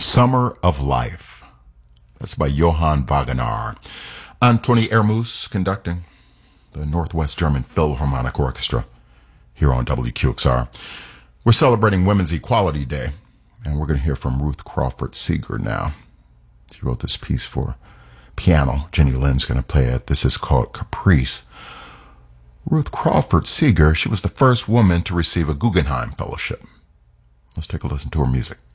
Summer of Life. That's by Johann Wagenaar. Antoni Ermus conducting the Northwest German Philharmonic Orchestra here on WQXR. We're celebrating Women's Equality Day, and we're going to hear from Ruth Crawford Seeger now. She wrote this piece for piano. Jenny Lynn's going to play it. This is called Caprice. Ruth Crawford Seeger, she was the first woman to receive a Guggenheim Fellowship. Let's take a listen to her music.